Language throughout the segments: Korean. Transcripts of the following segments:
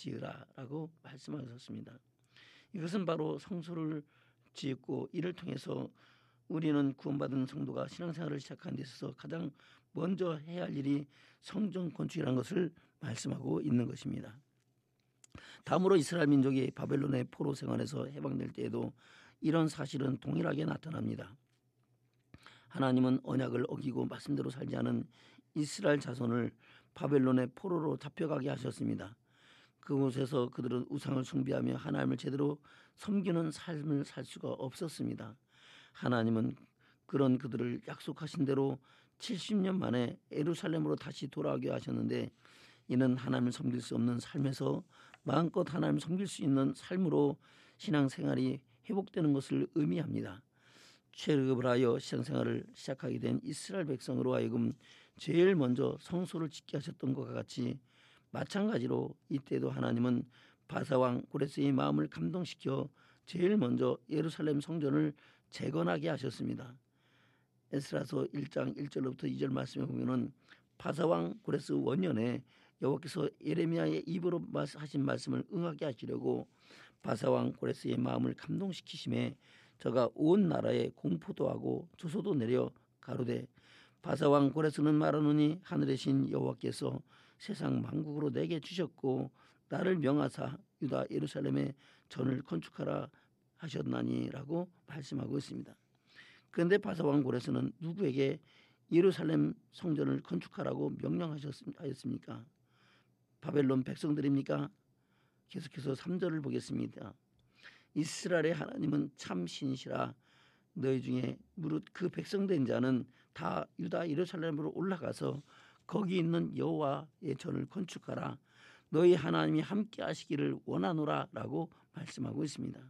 지으라라고 말씀하셨습니다. 이것은 바로 성소를 짓고 이를 통해서 우리는 구원받은 성도가 신앙생활을 시작하는 데 있어서 가장 먼저 해야 할 일이 성전 건축이라는 것을 말씀하고 있는 것입니다. 다음으로 이스라엘 민족이 바벨론의 포로 생활에서 해방될 때에도 이런 사실은 동일하게 나타납니다. 하나님은 언약을 어기고 말씀대로 살지 않은 이스라엘 자손을 바벨론의 포로로 잡혀가게 하셨습니다. 그곳에서 그들은 우상을 숭배하며 하나님을 제대로 섬기는 삶을 살 수가 없었습니다. 하나님은 그런 그들을 약속하신 대로 70년 만에 예루살렘으로 다시 돌아오게 하셨는데 이는 하나님을 섬길 수 없는 삶에서 마음껏 하나님을 섬길 수 있는 삶으로 신앙생활이 회복되는 것을 의미합니다. 출애굽을 하여 신앙생활을 시작하게 된 이스라엘 백성으로 하여금 제일 먼저 성소를 짓게 하셨던 것과 같이 마찬가지로 이때도 하나님은 바사왕 고레스의 마음을 감동시켜 제일 먼저 예루살렘 성전을 재건하게 하셨습니다. 에스라서 1장 1절로부터 2절 말씀에 보면은 바사왕 고레스 원년에 여호와께서 예레미야의 입으로 하신 말씀을 응하게 하시려고 바사왕 고레스의 마음을 감동시키심에 저가 온 나라에 공포도 하고 조소도 내려 가로되 바사왕 고레스는 말하노니 하늘의 신 여호와께서 세상 만국으로 내게 주셨고 나를 명하사 유다 예루살렘에 전을 건축하라 하셨나니라고 말씀하고 있습니다. 그런데 바사왕 고레스는 누구에게 예루살렘 성전을 건축하라고 명령하였습니까? 바벨론 백성들입니까? 계속해서 3절을 보겠습니다. 이스라엘의 하나님은 참 신이시라. 너희 중에 무릇 그 백성된 자는 다 유다 예루살렘으로 올라가서 거기 있는 여호와의 전을 건축하라. 너희 하나님이 함께 하시기를 원하노라 라고 말씀하고 있습니다.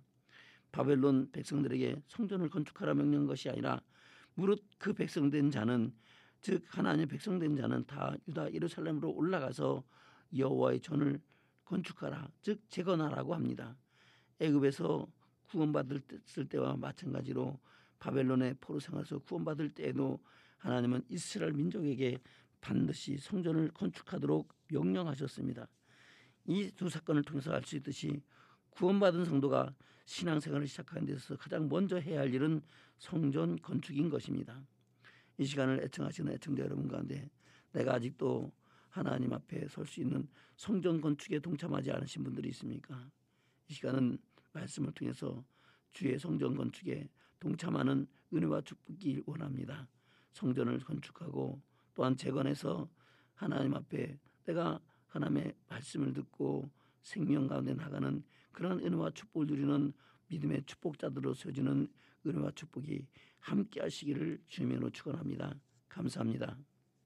바벨론 백성들에게 성전을 건축하라 명령한 것이 아니라 무릇 그 백성된 자는 즉 하나님의 백성된 자는 다 유다 예루살렘으로 올라가서 여호와의 전을 건축하라 즉 재건하라고 합니다. 애굽에서 구원받을 때와 마찬가지로 바벨론의 포로 생활에서 구원받을 때에도 하나님은 이스라엘 민족에게 반드시 성전을 건축하도록 명령하셨습니다. 이 두 사건을 통해서 알 수 있듯이 구원받은 성도가 신앙생활을 시작하는 데 있어서 가장 먼저 해야 할 일은 성전 건축인 것입니다. 이 시간을 애청하시는 애청자 여러분 가운데 내가 아직도 하나님 앞에 설 수 있는 성전 건축에 동참하지 않으신 분들이 있습니까? 이 시간은 말씀을 통해서 주의 성전 건축에 동참하는 은혜와 축복이 원합니다. 성전을 건축하고 또한 재건해서 하나님 앞에 내가 하나님의 말씀을 듣고 생명 가운데 나가는 그런 은혜와 축복을 누리는 믿음의 축복자들로 세워지는 은혜와 축복이 함께 하시기를 주님으로 축원합니다. 감사합니다.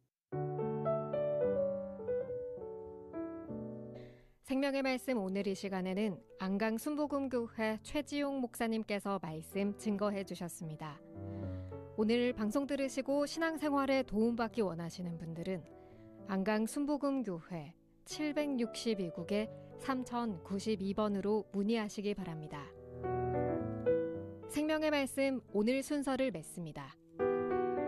생명의 말씀 오늘 이 시간에는 안강 순복음교회 최지용 목사님께서 말씀 증거해 주셨습니다. 오늘 방송 들으시고 신앙생활에 도움받기 원하시는 분들은 안강 순복음교회 762국에 3092번으로 문의하시기 바랍니다. 생명의 말씀 오늘 순서를 맺습니다.